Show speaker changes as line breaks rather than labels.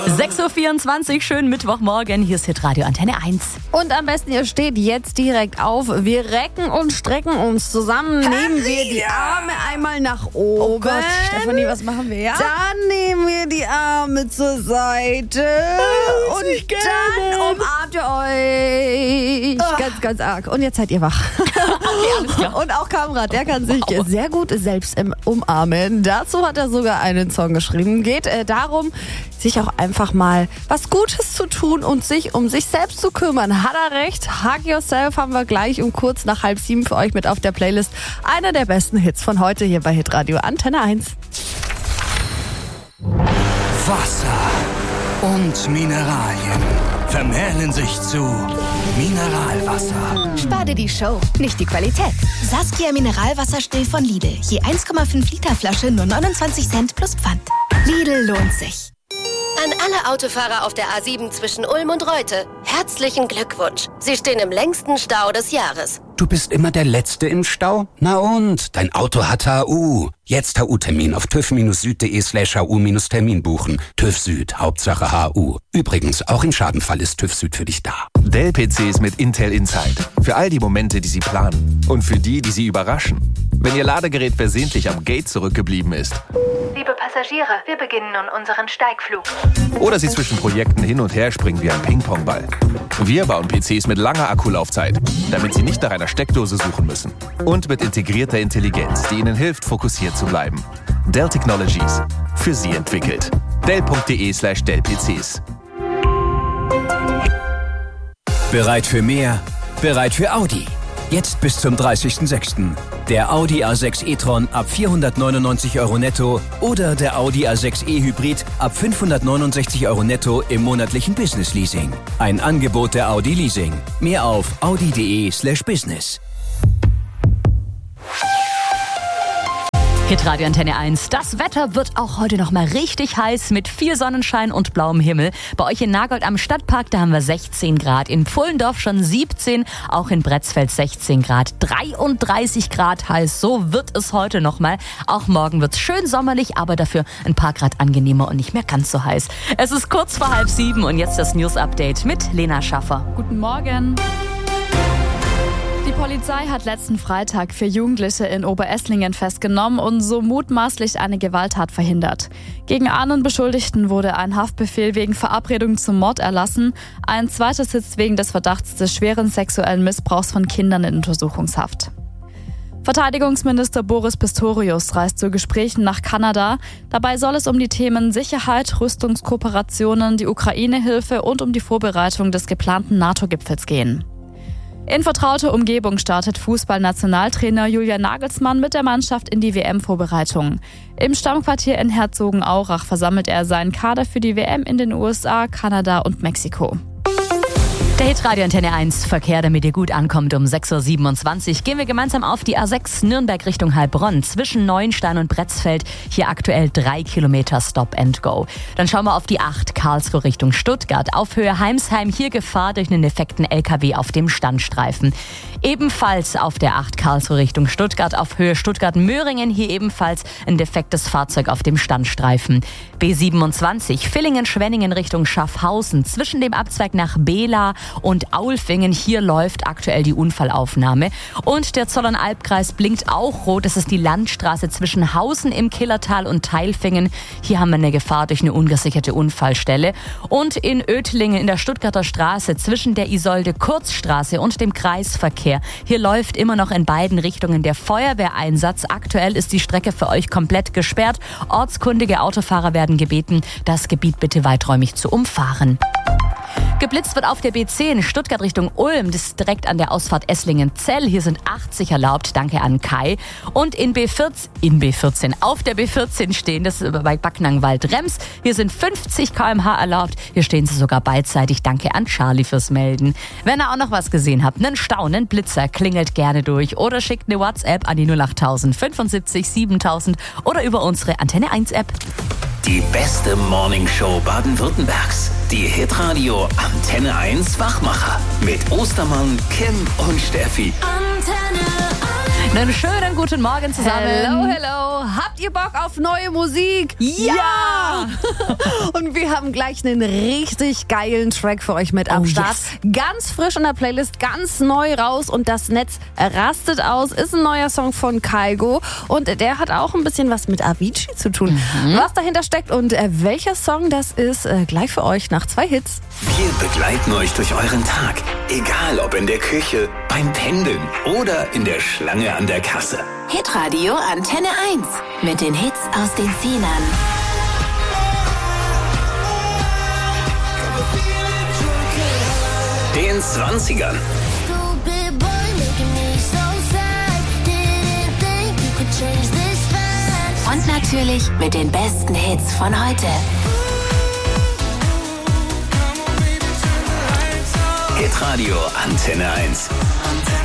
6.24 Uhr, schönen Mittwochmorgen. Hier ist Hitradio Antenne 1.
Und am besten, ihr steht jetzt direkt auf. Wir recken und strecken uns zusammen. Nehmen wir die Arme einmal nach oben.
Oh Gott, Stefanie, was machen wir, ja?
Dann nehmen wir die Arme zur Seite. Und dann umarmt ihr euch. Ganz, ganz arg. Und jetzt seid ihr wach. Und auch Kamrat, der kann sich sehr gut selbst umarmen. Dazu hat er sogar einen Song geschrieben. Geht darum, sich auch einfach mal was Gutes zu tun und sich um sich selbst zu kümmern. Hat er recht? Hug Yourself haben wir gleich um kurz nach 6:30 für euch mit auf der Playlist. Einer der besten Hits von heute hier bei Hitradio Antenne 1.
Wasser und Mineralien vermählen sich zu Mineralwasser.
Spar dir die Show, nicht die Qualität. Saskia Mineralwasserstill von Lidl. Je 1,5 Liter Flasche nur 29 Cent plus Pfand. Lidl lohnt sich.
An alle Autofahrer auf der A7 zwischen Ulm und Reute, herzlichen Glückwunsch. Sie stehen im längsten Stau des Jahres.
Du bist immer der Letzte im Stau? Na und? Dein Auto hat HU. Jetzt HU-Termin auf tüv-süd.de/HU-Termin buchen. TÜV Süd, Hauptsache HU. Übrigens, auch im Schadenfall ist TÜV Süd für dich da.
Dell-PCs mit Intel Inside. Für all die Momente, die Sie planen. Und für die, die Sie überraschen. Wenn Ihr Ladegerät versehentlich am Gate zurückgeblieben ist.
Liebe Passagiere, wir beginnen nun unseren Steigflug.
Oder Sie zwischen Projekten hin und her springen wie ein Ping-Pong-Ball. Wir bauen PCs mit langer Akkulaufzeit, damit Sie nicht nach einer Steckdose suchen müssen. Und mit integrierter Intelligenz, die Ihnen hilft, fokussiert zu bleiben. Dell Technologies. Für Sie entwickelt. Dell.de/Dell-PCs.
Bereit für mehr? Bereit für Audi. Jetzt bis zum 30.06. Der Audi A6 e-tron ab 499 € netto oder der Audi A6 e-Hybrid ab 569 € netto im monatlichen Business-Leasing. Ein Angebot der Audi Leasing. Mehr auf audi.de/business.
Hitradio Antenne 1. Das Wetter wird auch heute noch mal richtig heiß mit viel Sonnenschein und blauem Himmel. Bei euch in Nagold am Stadtpark, da haben wir 16 Grad. In Pfullendorf schon 17, auch in Bretzfeld 16 Grad. 33 Grad heiß, so wird es heute noch mal. Auch morgen wird es schön sommerlich, aber dafür ein paar Grad angenehmer und nicht mehr ganz so heiß. Es ist kurz vor 6:30 und jetzt das News-Update mit Lena Schaffer.
Guten Morgen. Die Polizei hat letzten Freitag 4 Jugendliche in Oberesslingen festgenommen und so mutmaßlich eine Gewalttat verhindert. Gegen einen Beschuldigten wurde ein Haftbefehl wegen Verabredung zum Mord erlassen. Ein zweiter sitzt wegen des Verdachts des schweren sexuellen Missbrauchs von Kindern in Untersuchungshaft. Verteidigungsminister Boris Pistorius reist zu Gesprächen nach Kanada. Dabei soll es um die Themen Sicherheit, Rüstungskooperationen, die Ukraine-Hilfe und um die Vorbereitung des geplanten NATO-Gipfels gehen. In vertrauter Umgebung startet Fußballnationaltrainer Julian Nagelsmann mit der Mannschaft in die WM-Vorbereitung. Im Stammquartier in Herzogenaurach versammelt er seinen Kader für die WM in den USA, Kanada und Mexiko.
Der Hitradio Antenne 1 Verkehr, damit ihr gut ankommt um 6.27 Uhr. Gehen wir gemeinsam auf die A6 Nürnberg Richtung Heilbronn. Zwischen Neuenstein und Bretzfeld hier aktuell 3 Kilometer Stop and Go. Dann schauen wir auf die 8 Karlsruhe Richtung Stuttgart. Auf Höhe Heimsheim hier Gefahr durch einen defekten LKW auf dem Standstreifen. Ebenfalls auf der 8 Karlsruhe Richtung Stuttgart. Auf Höhe Stuttgart-Möhringen hier ebenfalls ein defektes Fahrzeug auf dem Standstreifen. B27 Villingen-Schwenningen Richtung Schaffhausen. Zwischen dem Abzweig nach Bela und Aulfingen. Hier läuft aktuell die Unfallaufnahme. Und der Zollern-Albkreis blinkt auch rot. Das ist die Landstraße zwischen Hausen im Killertal und Teilfingen. Hier haben wir eine Gefahr durch eine ungesicherte Unfallstelle. Und in Ödlingen in der Stuttgarter Straße zwischen der Isolde-Kurzstraße und dem Kreisverkehr. Hier läuft immer noch in beiden Richtungen der Feuerwehreinsatz. Aktuell ist die Strecke für euch komplett gesperrt. Ortskundige Autofahrer werden gebeten, das Gebiet bitte weiträumig zu umfahren. Geblitzt wird auf der B10 Stuttgart Richtung Ulm. Das ist direkt an der Ausfahrt Esslingen-Zell. Hier sind 80 erlaubt. Danke an Kai. Und auf der B14 stehen, das ist bei Backnang-Wald-Rems. Hier sind 50 km/h erlaubt. Hier stehen sie sogar beidseitig. Danke an Charlie fürs Melden. Wenn ihr auch noch was gesehen habt, einen Stau, einen Blitzer, klingelt gerne durch oder schickt eine WhatsApp an die 08000 75 7000 oder über unsere Antenne 1 App.
Die beste Morningshow Baden-Württembergs. Die Hitradio Antenne 1 Wachmacher. Mit Ostermann, Kim und Steffi.
Antenne 1. Einen schönen guten Morgen zusammen.
Hello, hello. Habt ihr Bock auf neue Musik?
Ja!
Und Und wir haben gleich einen richtig geilen Track für euch mit am Start. Yes. Ganz frisch in der Playlist, ganz neu raus und das Netz rastet aus. Ist ein neuer Song von Kygo und der hat auch ein bisschen was mit Avicii zu tun. Was dahinter steckt und welcher Song das ist, gleich für euch nach 2 Hits.
Wir begleiten euch durch euren Tag. Egal ob in der Küche, beim Pendeln oder in der Schlange an der Kasse.
Hitradio Antenne 1 mit den Hits aus den 10ern.
Den 20ern.
Und natürlich mit den besten Hits von heute.
Hitradio Antenne 1.